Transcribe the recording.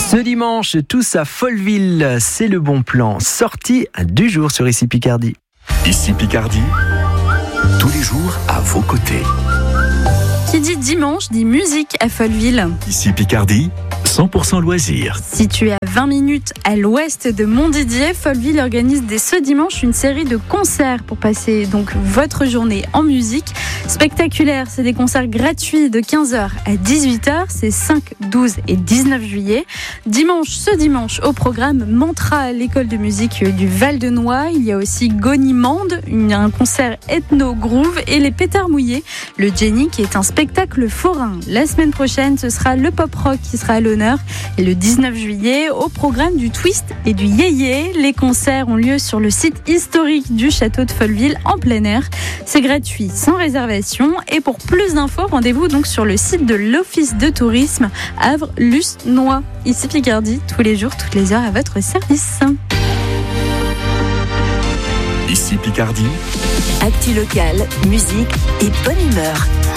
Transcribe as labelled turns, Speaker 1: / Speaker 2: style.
Speaker 1: Ce dimanche, tous à Folleville, c'est le bon plan. Sortie du jour sur Ici Picardie.
Speaker 2: Ici Picardie, tous les jours à vos côtés.
Speaker 3: Qui dit dimanche dit musique à Folleville.
Speaker 2: Ici Picardie, 100% loisirs.
Speaker 3: Situé à 20 minutes à l'ouest de Montdidier, Folleville organise dès ce dimanche une série de concerts pour passer donc votre journée en musique. Spectaculaire, c'est des concerts gratuits de 15h à 18h, c'est 5, 12 et 19 juillet. Ce dimanche, au programme Mantra, l'école de musique du Val-de-Noix. Il y a aussi Gonimande, un concert ethno-groove, et les Pétards Mouillés, le Jenny, qui est un spectacle forain. La semaine prochaine, ce sera le pop-rock qui sera à l'honneur. Et le 19 juillet, au programme du twist et du yéyé. Les concerts ont lieu sur le site historique du château de Folleville en plein air. C'est gratuit, sans réservation. Et pour plus d'infos, rendez-vous donc sur le site de l'Office de tourisme Havre-Luce-Noix. Ici Picardie, tous les jours, toutes les heures à votre service.
Speaker 2: Ici Picardie,
Speaker 4: Actu locale, musique et bonne humeur.